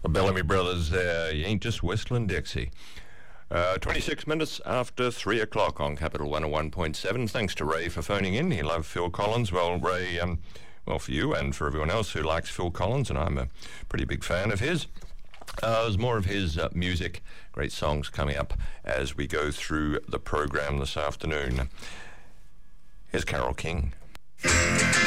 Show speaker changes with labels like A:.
A: Bellamy Brothers there. You ain't just whistling Dixie. 26 minutes after 3 o'clock on Capital 101.7. Thanks to Ray for phoning in. He loved Phil Collins. Well, Ray, well, for you and for everyone else who likes Phil Collins, and I'm a pretty big fan of his. There's more of his music, great songs coming up as we go through the program this afternoon. Here's Carole King.